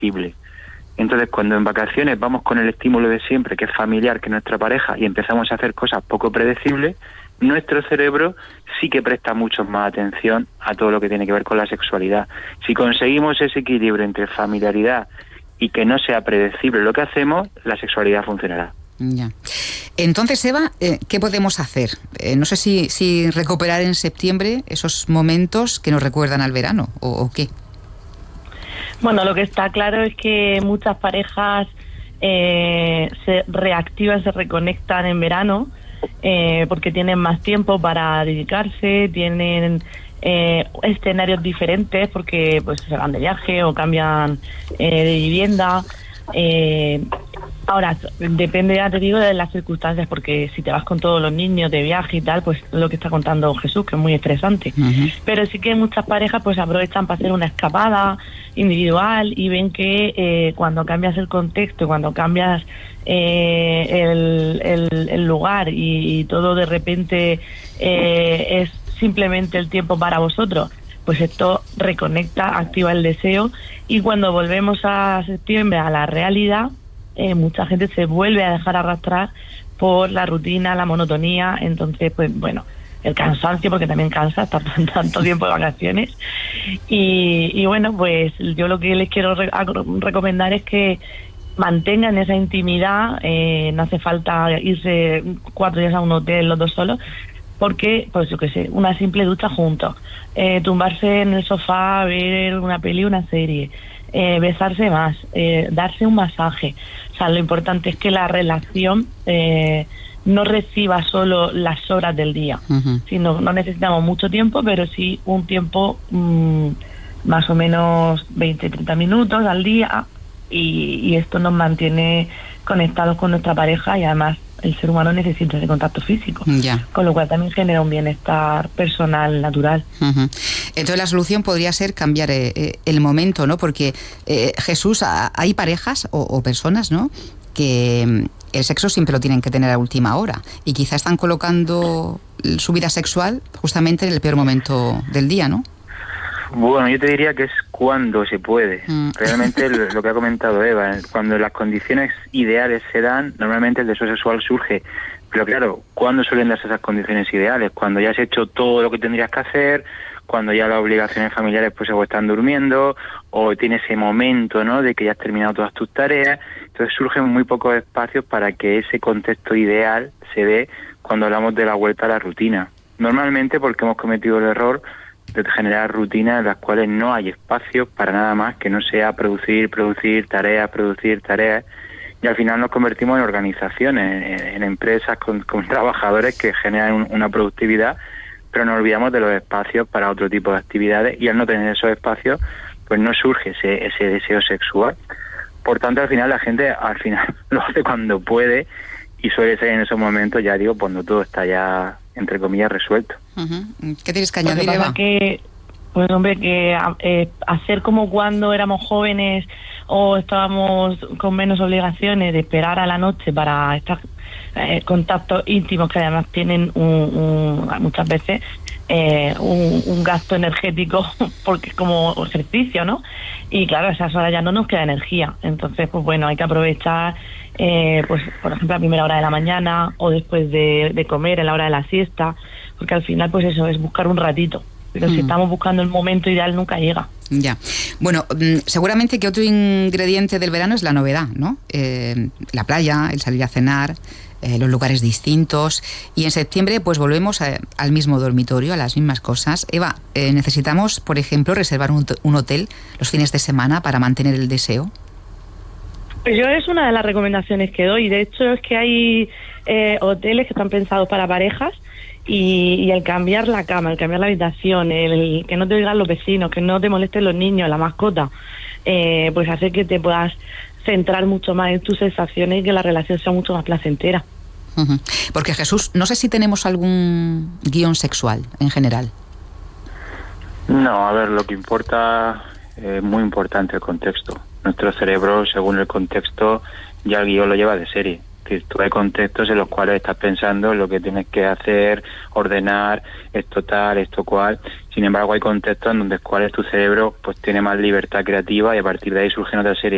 predecible. Entonces, cuando en vacaciones vamos con el estímulo de siempre, que es familiar, que es nuestra pareja, y empezamos a hacer cosas poco predecibles, nuestro cerebro sí que presta mucho más atención a todo lo que tiene que ver con la sexualidad. Si conseguimos ese equilibrio entre familiaridad y que no sea predecible lo que hacemos, la sexualidad funcionará. Ya. Entonces, Eva, ¿qué podemos hacer? No sé si recuperar en septiembre esos momentos que nos recuerdan al verano, o qué. Bueno, lo que está claro es que muchas parejas se reactivan, se reconectan en verano, porque tienen más tiempo para dedicarse, tienen escenarios diferentes porque pues se van de viaje o cambian de vivienda. Ahora, depende, ya te digo, de las circunstancias, porque si te vas con todos los niños de viaje y tal, pues lo que está contando Jesús, que es muy estresante. Uh-huh. Pero sí que muchas parejas pues aprovechan para hacer una escapada individual y ven que cuando cambias el contexto, cuando cambias el lugar y todo de repente es simplemente el tiempo para vosotros, pues esto reconecta, activa el deseo, y cuando volvemos a septiembre a la realidad, mucha gente se vuelve a dejar arrastrar por la rutina, la monotonía. Entonces, pues bueno, el cansancio, porque también cansa estar tanto tiempo de vacaciones, y bueno, pues yo lo que les quiero recomendar es que mantengan esa intimidad. No hace falta irse 4 días a un hotel los dos solos, porque, pues yo qué sé, una simple ducha juntos, tumbarse en el sofá, ver una peli, una serie, besarse más, darse un masaje. O sea, lo importante es que la relación no reciba solo las horas del día, uh-huh. Sino no necesitamos mucho tiempo, pero sí un tiempo más o menos 20-30 minutos al día, y esto nos mantiene conectados con nuestra pareja, y además el ser humano necesita ese contacto físico, con lo cual también genera un bienestar personal, natural. Uh-huh. Entonces la solución podría ser cambiar el momento, ¿no? Porque, Jesús, hay parejas o personas, ¿no?, que el sexo siempre lo tienen que tener a última hora, y quizá están colocando su vida sexual justamente en el peor momento del día, ¿no? Bueno, yo te diría que es cuando se puede. Realmente lo que ha comentado Eva, cuando las condiciones ideales se dan, normalmente el deseo sexual surge. Pero claro, ¿cuándo suelen darse esas condiciones ideales? Cuando ya has hecho todo lo que tendrías que hacer, cuando ya las obligaciones familiares pues o están durmiendo, o tienes ese momento, ¿no?, de que ya has terminado todas tus tareas. Entonces surgen muy pocos espacios para que ese contexto ideal se dé cuando hablamos de la vuelta a la rutina. Normalmente porque hemos cometido el error de generar rutinas en las cuales no hay espacio para nada más que no sea producir tareas, y al final nos convertimos en organizaciones, en empresas con trabajadores que generan una productividad, pero nos olvidamos de los espacios para otro tipo de actividades, y al no tener esos espacios pues no surge ese deseo sexual. Por tanto, al final la gente lo hace cuando puede, y suele ser en esos momentos, ya digo, cuando todo está ya, entre comillas, resuelto. Uh-huh. ¿Qué tienes que añadir, Eva? Pues hombre, que hacer como cuando éramos jóvenes o estábamos con menos obligaciones, de esperar a la noche para estar contactos íntimos, que además tienen muchas veces un gasto energético, porque es como ejercicio, ¿no? Y claro, a esas horas ya no nos queda energía. Entonces, pues bueno, hay que aprovechar, pues por ejemplo, a primera hora de la mañana, o después de comer, en la hora de la siesta, porque al final, pues eso, es buscar un ratito. Pero si estamos buscando el momento ideal, nunca llega. Ya. Bueno, seguramente que otro ingrediente del verano es la novedad, ¿no? La playa, el salir a cenar, los lugares distintos. Y en septiembre pues volvemos al mismo dormitorio, a las mismas cosas. Eva, ¿necesitamos, por ejemplo, reservar un hotel los fines de semana para mantener el deseo? Pues yo es una de las recomendaciones que doy. De hecho, es que hay hoteles que están pensados para parejas, y el cambiar la cama, el cambiar la habitación, el que no te oigan los vecinos, que no te molesten los niños, la mascota, pues hace que te puedas centrar mucho más en tus sensaciones y que la relación sea mucho más placentera. Uh-huh. Porque, Jesús, no sé si tenemos algún guión sexual en general. No, a ver, lo que importa es muy importante el contexto. Nuestro cerebro, según el contexto, ya el guión lo lleva de serie. Tú hay contextos en los cuales estás pensando en lo que tienes que hacer, ordenar, esto tal, esto cual. Sin embargo, hay contextos en donde cuales tu cerebro pues tiene más libertad creativa, y a partir de ahí surgen otra serie